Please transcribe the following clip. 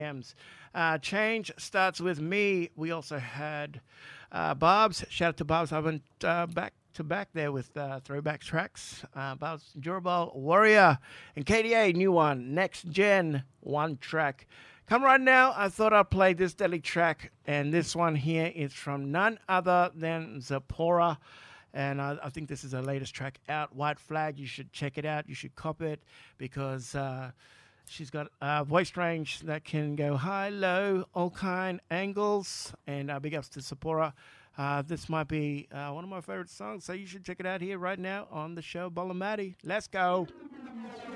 M's. Change starts with me. We also had Bob's. Shout out to Bob's. I went back to back there with throwback tracks. Bob's Durable Warrior and KDA, new one. Next Gen, one track. Come right now. I thought I'd play this deadly track, and this one here is from none other than Zapora. And I think this is her latest track out, White Flag. You should check it out. You should cop it because she's got a voice range that can go high, low, all kind angles. And big ups to Sapporo. This might be one of my favorite songs, so you should check it out here right now on the show Bolamati. Let's go.